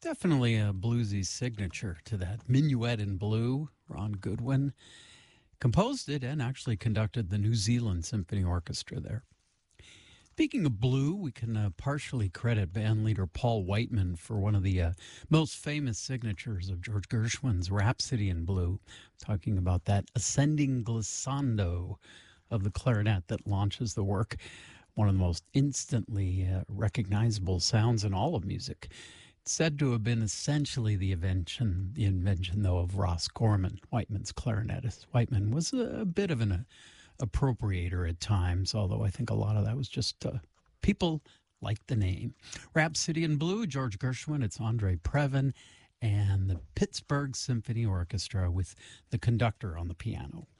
Definitely a bluesy signature to that. Minuet in Blue, Ron Goodwin composed it and actually conducted the New Zealand Symphony Orchestra there. Speaking of blue, we can partially credit band leader Paul Whiteman for one of the most famous signatures of George Gershwin's Rhapsody in Blue, talking about that ascending glissando of the clarinet that launches the work, one of the most instantly recognizable sounds in all of music. It's said to have been essentially the invention though, of Ross Gorman, Whiteman's clarinetist. Whiteman was a bit of an appropriator at times, although I think a lot of that was just people liked the name. Rhapsody in Blue, George Gershwin, it's Andre Previn, and the Pittsburgh Symphony Orchestra with the conductor on the piano.